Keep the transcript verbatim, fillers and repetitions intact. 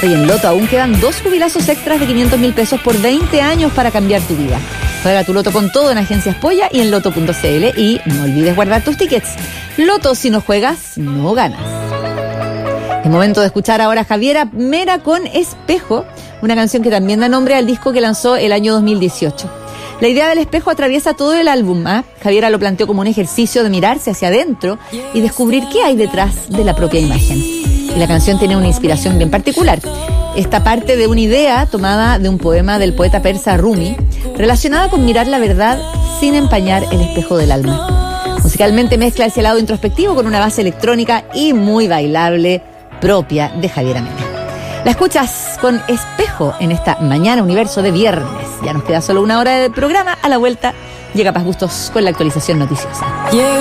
Oye, en Loto aún quedan dos jubilazos extras de quinientos mil pesos por veinte años para cambiar tu vida. Juega tu Loto con todo en Agencias Polla y en loto punto c l y no olvides guardar tus tickets. Loto, si no juegas, no ganas. Es momento de escuchar ahora a Javiera Mera con Espejo, una canción que también da nombre al disco que lanzó el año dos mil dieciocho. La idea del espejo atraviesa todo el álbum. ¿eh? Javiera lo planteó como un ejercicio de mirarse hacia adentro y descubrir qué hay detrás de la propia imagen. Y la canción tiene una inspiración bien particular. Esta parte de una idea tomada de un poema del poeta persa Rumi, relacionada con mirar la verdad sin empañar el espejo del alma. Musicalmente mezcla ese lado introspectivo con una base electrónica y muy bailable propia de Javiera Mera. La escuchas con Espejo en esta Mañana Universo de viernes. Ya nos queda solo una hora de programa. A la vuelta llega Paz Bustos con la actualización noticiosa. Yeah.